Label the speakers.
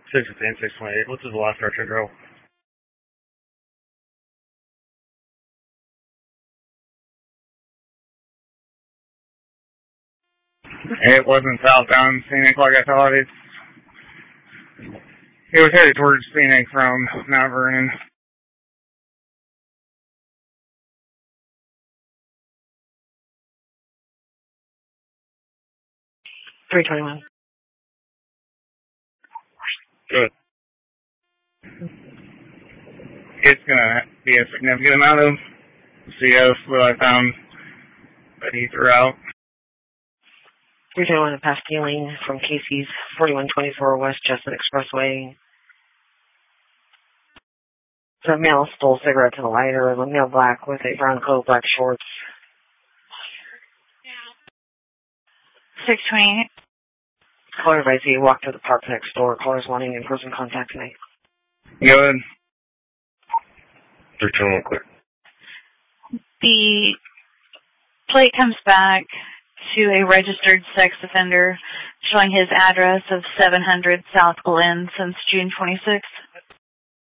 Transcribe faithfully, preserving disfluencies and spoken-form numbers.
Speaker 1: six fifteen, six twenty-eight. What's his last start check row? It wasn't southbound Scenic like I thought. It's, it was headed towards Scenic from Mount Vernon.
Speaker 2: three twenty-one.
Speaker 1: Good. It's going to be a significant amount of C O that I found that he threw out.
Speaker 2: three twenty-one to pass Dealing from Casey's, forty-one twenty-four West Chestnut Expressway. The male stole cigarette to the lighter, the male black with a brown coat, black shorts.
Speaker 3: six twenty-eight.
Speaker 2: Caller advised he walked to the park next door. Callers wanting in-person contact tonight.
Speaker 1: Good.
Speaker 4: three twenty-one, clear.
Speaker 3: The plate comes back to a registered sex offender showing his address of seven hundred South Glen since June twenty-sixth.